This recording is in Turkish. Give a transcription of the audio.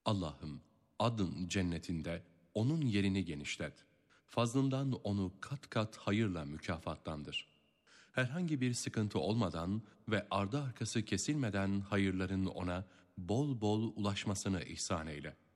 Allah'ım adın cennetinde onun yerini genişlet. Fazlından onu kat kat hayırla mükafatlandır. Herhangi bir sıkıntı olmadan ve ardı arkası kesilmeden hayırların ona bol bol ulaşmasını ihsan eyle.